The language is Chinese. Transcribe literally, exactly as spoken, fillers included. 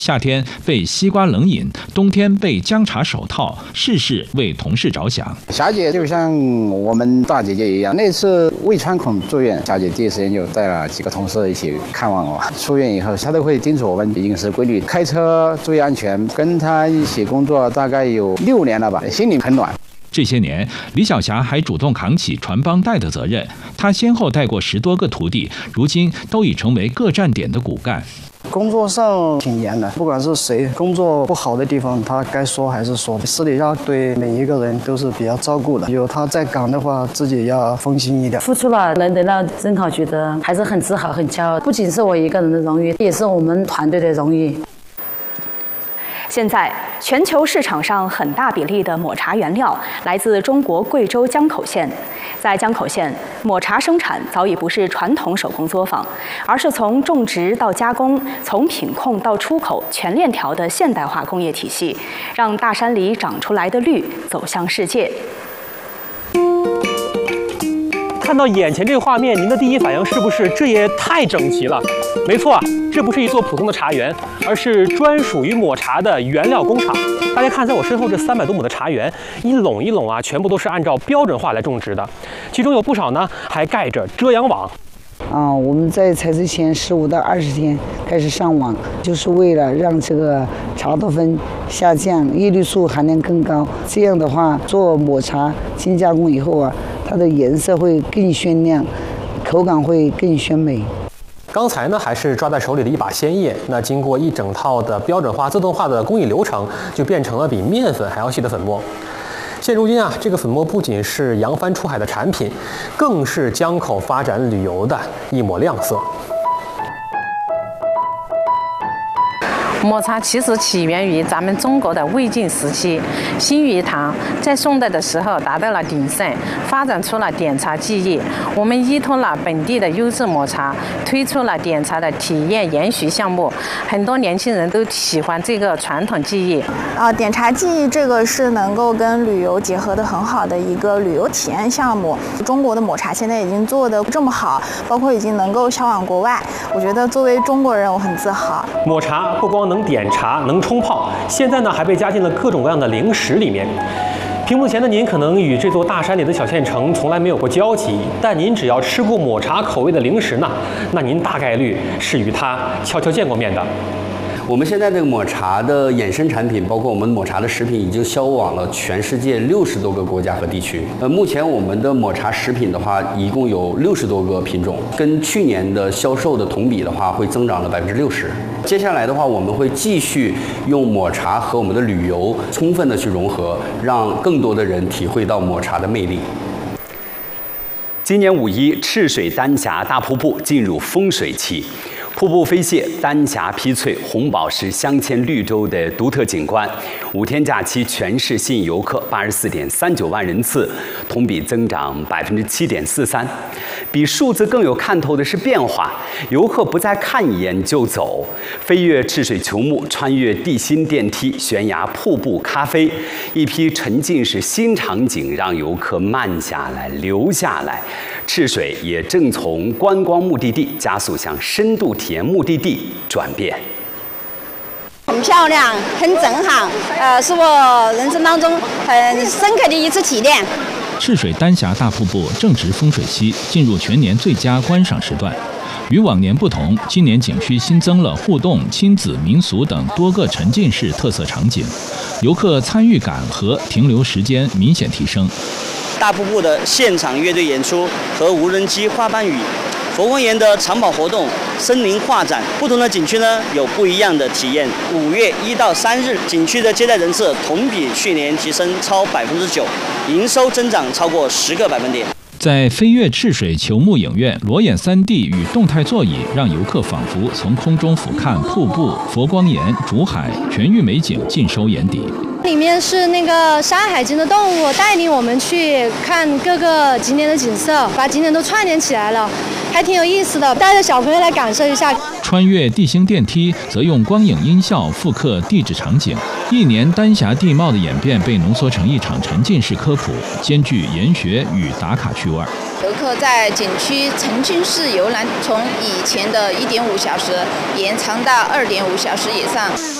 夏天被西瓜冷饮，冬天被姜茶手套，事事为同事着想。 霞姐就像我们大姐姐一样，那次胃穿孔住院，霞姐第一时间就带了几个同事一起看望我。出院以后，她都会叮嘱我们饮食规律，开车注意安全。跟她一起工作大概有六年了吧，心里很暖。 这些年，李晓霞还主动扛起传帮带的责任。她先后带过十多个徒弟，如今都已成为各站点的骨干。 工作上挺严的，不管是谁工作不好的地方，他该说还是说。私底下对每一个人都是比较照顾的，有他在岗的话，自己要放心一点。 付出了，能得到真好，觉得还是很自豪、很骄傲。不仅是我一个人的荣誉，也是我们团队的荣誉。 现在，全球市场上很大比例的抹茶原料来自中国贵州江口县。在江口县，抹茶生产早已不是传统手工作坊，而是从种植到加工，从品控到出口全链条的现代化工业体系，让大山里长出来的绿走向世界。 看到眼前这个画面，您的第一反应是不是这也太整齐了？没错，这不是一座普通的茶园，而是专属于抹茶的原料工厂。大家看，在我身后这三百多亩的茶园，一垄一垄啊，全部都是按照标准化来种植的，其中有不少呢还盖着遮阳网。 啊，我们在采摘前十五到二十天开始上网，就是为了让这个茶多酚下降，叶绿素含量更高。这样的话，做抹茶精加工以后啊，它的颜色会更鲜亮，口感会更鲜美。 刚才呢还是抓在手里的一把鲜叶，那经过一整套的标准化、自动化的工艺流程，就变成了比面粉还要细的粉末。现如今啊，这个粉末不仅是扬帆出海的产品，更是江口发展旅游的一抹亮色。 抹茶其实起源于咱们中国的魏晋时期，新余堂在宋代的时候达到了鼎盛，发展出了点茶技艺。我们依托了本地的优质抹茶，推出了点茶的体验研习项目，很多年轻人都喜欢这个传统技艺。 啊，点茶技艺这个是能够跟旅游结合的很好的一个旅游体验项目。中国的抹茶现在已经做得这么好，包括已经能够销往国外，我觉得作为中国人我很自豪。 抹茶不光能点茶，能冲泡，现在呢还被加进了各种各样的零食里面。屏幕前的您可能与这座大山里的小县城从来没有过交集，但您只要吃过抹茶口味的零食呢，那您大概率是与它悄悄见过面的。 我们现在这个抹茶的衍生产品，包括我们抹茶的食品，已经销往了全世界六十多个国家和地区。呃，目前我们的抹茶食品的话，一共有六十多个品种，跟去年的销售的同比的话，会增长了百分之六十。接下来的话，我们会继续用抹茶和我们的旅游充分的去融合，让更多的人体会到抹茶的魅力。 今年五一，赤水丹霞大瀑布进入风水期。瀑布飞泻，丹霞披翠，红宝石镶嵌绿洲的独特景观。五天假期，全市吸引游客八十四点三九万人次，同比增长百分之七点四三。比数字更有看头的是变化，游客不再看一眼就走，飞越赤水球幕，穿越地心电梯、悬崖、瀑布、咖啡，一批沉浸式新场景让游客慢下来、留下来。赤水也正从观光目的地加速向深度体验目的地转变。 很漂亮，很震撼，呃，是我人生当中很深刻的一次体验。 赤水丹霞大瀑布正值风水期，进入全年最佳观赏时段。与往年不同，今年景区新增了互动、亲子、民俗等多个沉浸式特色场景，游客参与感和停留时间明显提升。 大瀑布的现场乐队演出和无人机花瓣雨，佛光岩的藏宝活动、森林画展，不同的景区呢有不一样的体验。五月一到三日，景区的接待人次同比去年提升超百分之九，营收增长超过十个百分点。 在飞跃赤水球幕影院，裸眼 三 D 与动态座椅让游客仿佛从空中俯瞰瀑布、佛光岩、竹海全域美景尽收眼底。 里面是那个《山海经》的动物带领我们去看各个景点的景色，把景点都串联起来了，还挺有意思的，带着小朋友来感受一下。 穿越地心电梯则用光影音效复刻地质场景，一年丹霞地貌的演变被浓缩成一场沉浸式科普，兼具研学与打卡趣味。 有客在景区沉浸式游览从以前的一点五小时延长到二点五小时以上。